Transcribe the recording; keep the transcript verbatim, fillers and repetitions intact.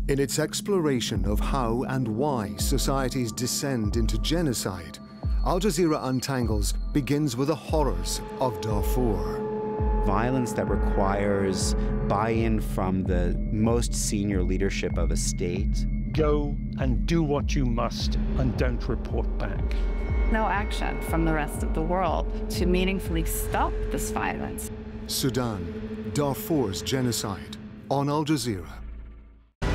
In its exploration of how and why societies descend into genocide, Al Jazeera Untangles begins with the horrors of Darfur. Violence that requires buy-in from the most senior leadership of a state. Go and do what you must and don't report back. No action from the rest of the world to meaningfully stop this violence. Sudan, Darfur's genocide, on Al Jazeera.